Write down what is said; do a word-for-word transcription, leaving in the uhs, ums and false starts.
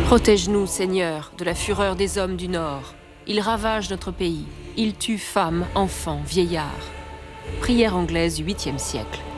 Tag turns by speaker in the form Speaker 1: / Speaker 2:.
Speaker 1: Protège-nous, Seigneur, de la fureur des hommes du Nord. Ils ravagent notre pays. Ils tuent femmes, enfants, vieillards. Prière anglaise du huitième siècle.